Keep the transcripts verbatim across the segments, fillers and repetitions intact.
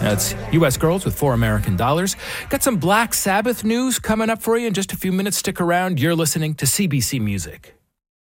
That's U S Girls with four American dollars. Got some Black Sabbath news coming up for you in just a few minutes. Stick around. You're listening to C B C Music.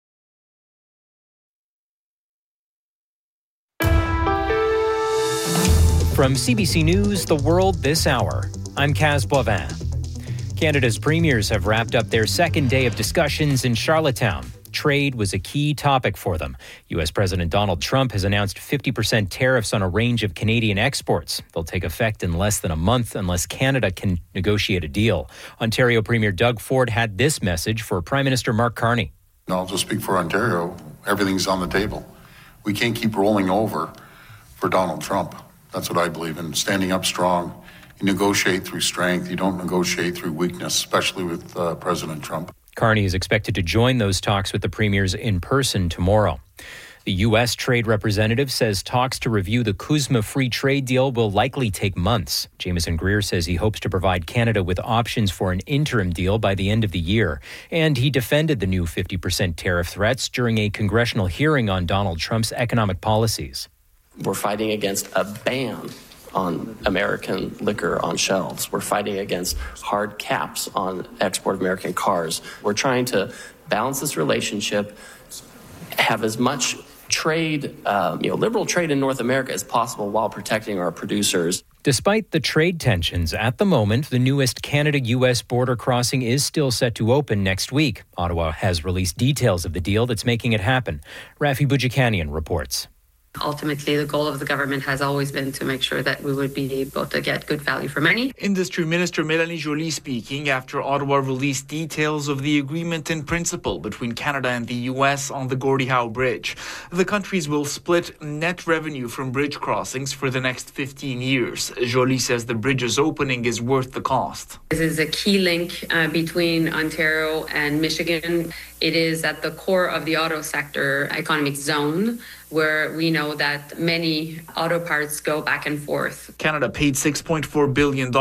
From C B C News, The World This Hour, I'm Kaz Boivin. Canada's premiers have wrapped up their second day of discussions in Charlottetown. Trade was a key topic for them. U S President Donald Trump has announced fifty percent tariffs on a range of Canadian exports. They'll take effect in less than a month unless Canada can negotiate a deal. Ontario Premier Doug Ford had this message for Prime Minister Mark Carney. I'll just speak for Ontario. Everything's on the table. We can't keep rolling over for Donald Trump. That's what I believe in. Standing up strong. You negotiate through strength. You don't negotiate through weakness, especially with uh, President Trump. Carney is expected to join those talks with the premiers in person tomorrow. The U S trade representative says talks to review the CUSMA free trade deal will likely take months. Jameson Greer says he hopes to provide Canada with options for an interim deal by the end of the year. And he defended the new fifty percent tariff threats during a congressional hearing on Donald Trump's economic policies. We're fighting against a ban on American liquor on shelves. We're fighting against hard caps on export of American cars. We're trying to balance this relationship, have as much trade, um, you know, liberal trade in North America as possible while protecting our producers. Despite the trade tensions, at the moment, the newest Canada-U S border crossing is still set to open next week. Ottawa has released details of the deal that's making it happen. Rafi Boudjikanian reports. Ultimately, the goal of the government has always been to make sure that we would be able to get good value for money. Industry Minister Mélanie Joly speaking after Ottawa released details of the agreement in principle between Canada and the U S on the Gordie Howe Bridge. The countries will split net revenue from bridge crossings for the next fifteen years. Joly says the bridge's opening is worth the cost. This is a key link uh, between Ontario and Michigan. It is at the core of the auto sector economic zone, where we know that many auto parts go back and forth. Canada paid six point four billion dollars